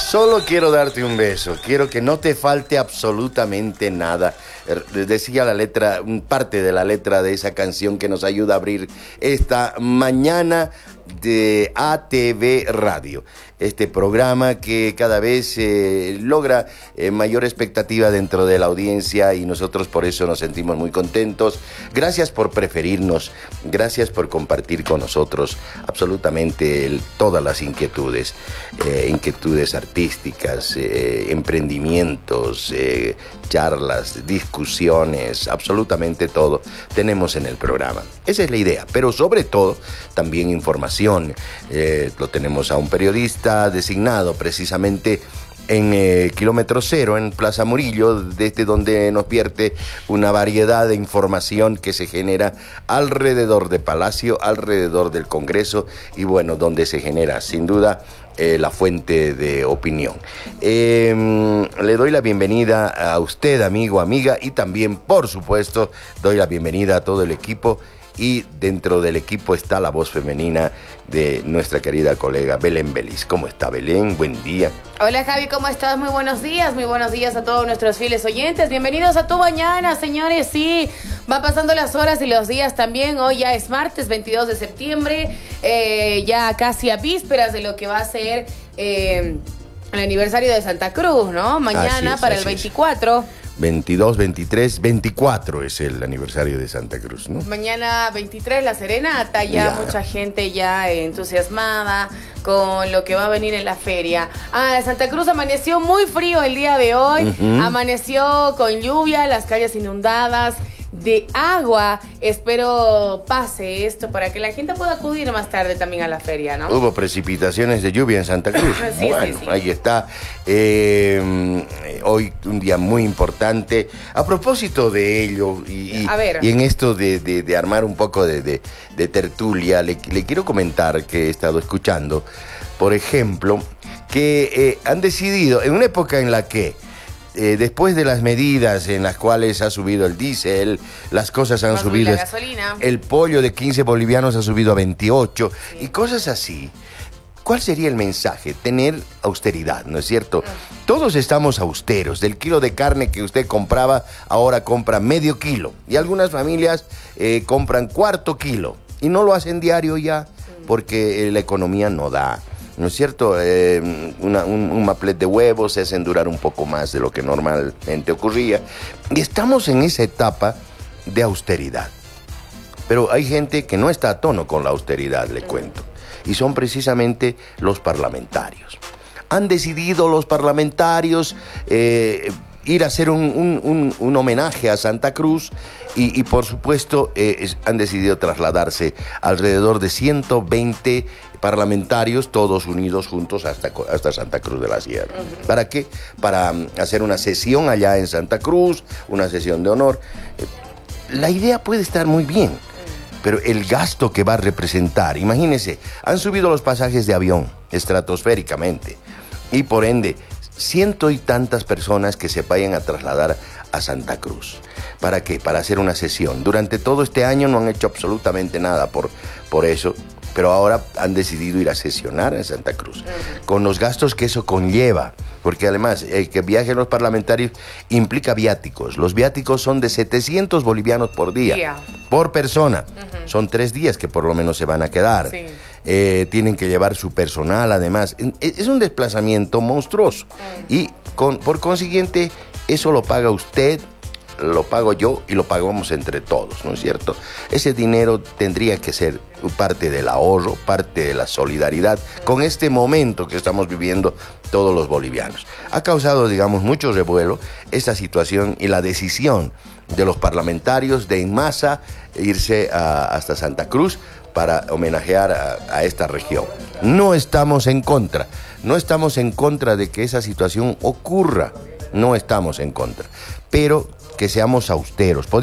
Solo quiero darte un beso, quiero que no te falte absolutamente nada. Decía la letra, parte de la letra de esa canción que nos ayuda a abrir esta mañana de ATV Radio. Este programa que cada vez logra mayor expectativa dentro de la audiencia y nosotros por eso nos sentimos muy contentos. Gracias por preferirnos, gracias por compartir con nosotros absolutamente todas las inquietudes, inquietudes artísticas, emprendimientos, charlas, discusiones, absolutamente todo tenemos en el programa. Esa es la idea, pero sobre todo también información. Lo tenemos a un periodista designado precisamente en Kilómetro Cero, en Plaza Murillo, desde donde nos vierte una variedad de información que se genera alrededor de Palacio, alrededor del Congreso y bueno, donde se genera sin duda la fuente de opinión. Le doy la bienvenida a usted, amigo, amiga, y también, por supuesto, doy la bienvenida a todo el equipo. Y dentro del equipo está la voz femenina de nuestra querida colega Belén Belis. ¿Cómo está, Belén? Buen día. Hola, Javi, ¿cómo estás? Muy buenos días a todos nuestros fieles oyentes. Bienvenidos a Tu Mañana, señores. Sí, van pasando las horas y los días también. Hoy ya es martes 22 de septiembre, ya casi a vísperas de lo que va a ser el aniversario de Santa Cruz, ¿no? Mañana para el 24. 22, 23, 24 es el aniversario de Santa Cruz, ¿no? Mañana 23, la serenata, ya mucha gente ya entusiasmada con lo que va a venir en la feria. Santa Cruz amaneció muy frío el día de hoy, amaneció con lluvia, las calles inundadas de agua. Espero pase esto para que la gente pueda acudir más tarde también a la feria, ¿no? Hubo precipitaciones de lluvia en Santa Cruz. Sí, bueno, sí. Ahí está. Hoy un día muy importante. A propósito de ello y en esto de armar un poco de tertulia, le quiero comentar que he estado escuchando, por ejemplo, que han decidido, en una época en la que después de las medidas en las cuales ha subido el diésel, las cosas han subido, la gasolina. El pollo de 15 bolivianos ha subido a 28 y cosas así. ¿Cuál sería el mensaje? Tener austeridad, ¿no es cierto? Todos estamos austeros. Del kilo de carne que usted compraba, ahora compra medio kilo. Y algunas familias compran cuarto kilo. Y no lo hacen diario ya, porque la economía no da. ¿No es cierto? Un maplet de huevos se hacen durar un poco más de lo que normalmente ocurría. Y estamos en esa etapa de austeridad. Pero hay gente que no está a tono con la austeridad, le cuento. Y son precisamente los parlamentarios. Han decidido los parlamentarios ir a hacer un homenaje a Santa Cruz y por supuesto han decidido trasladarse alrededor de 120 parlamentarios, todos unidos juntos hasta Santa Cruz de la Sierra. ¿Para qué? Para hacer una sesión allá en Santa Cruz, una sesión de honor. La idea puede estar muy bien, pero el gasto que va a representar, imagínense, han subido los pasajes de avión estratosféricamente y por ende, ciento y tantas personas que se vayan a trasladar a Santa Cruz. ¿Para qué? Para hacer una sesión. Durante todo este año no han hecho absolutamente nada por eso, pero ahora han decidido ir a sesionar en Santa Cruz, con los gastos que eso conlleva, porque además que viajen los parlamentarios implica viáticos. Los viáticos son de 700 bolivianos por día, por persona. Son 3 días que por lo menos se van a quedar. Sí. Tienen que llevar su personal, además. Es un desplazamiento monstruoso. Y por consiguiente, eso lo paga usted, lo pago yo y lo pagamos entre todos, ¿no es cierto? Ese dinero tendría que ser parte del ahorro, parte de la solidaridad con este momento que estamos viviendo todos los bolivianos. Ha causado, digamos, mucho revuelo esta situación y la decisión de los parlamentarios de en masa irse hasta Santa Cruz para homenajear a esta región. No estamos en contra de que esa situación ocurra, no estamos en contra, pero que seamos austeros.